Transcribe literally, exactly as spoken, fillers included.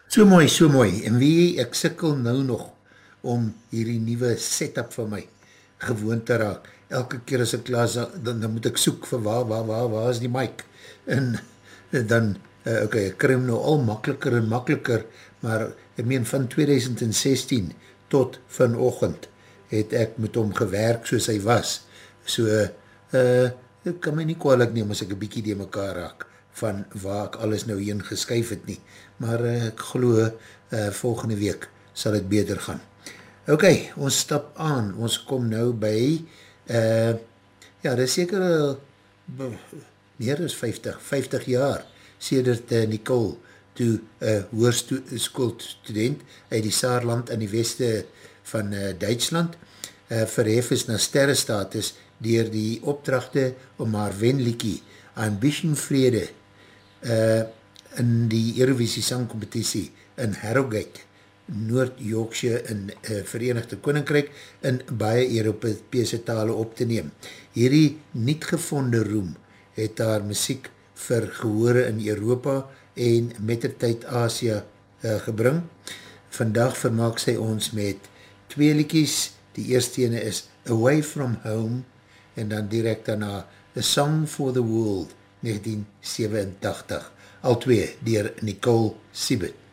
So mooi, so mooi. En wie, ek sikkel nou nog om hierdie nieuwe setup van my gewoon te raak. Elke keer as ek klaar, dan, dan moet ek soek vir waar, waar, waar, waar is die mic? En dan, uh, ok, ek kry hom nou al makkeliker en makkeliker, maar ek meen van twintig sestien tot vanochtend het ek met hom gewerk soos hy was. So, uh, ek kan my nie kwalijk neem as ek een bykie die mekaar raak van waar ek alles nou heen geskyf het nie. Maar uh, ek glo uh, volgende week sal het beter gaan. Ok, ons stap aan. Ons kom nou by uh, ja, dit is seker uh, meer as vyftig, vyftig jaar sedert uh, Nicole toe uh, hoërskoolstudent uit die Saarland in die weste van uh, Duitsland uh, verhef is na sterrestatus deur die opdrachte om haar wenliekie Ambition Vrede uh, in die Eurovisie sangcompetitie in Harrogate, Noord-Yorkshire in uh, Verenigde Koninkryk in baie Europese tale op te neem. Hierdie niet gevonde roem het haar muziek vir gehore in Europa en mettertyd Asia uh, gebring. Vandag vermaak sy ons met twee liedjies. Die eerste ene is Away From Home en dan direct daarna A Song for the World negentien sevenentachtig. Al twee dier Nicole Siebert.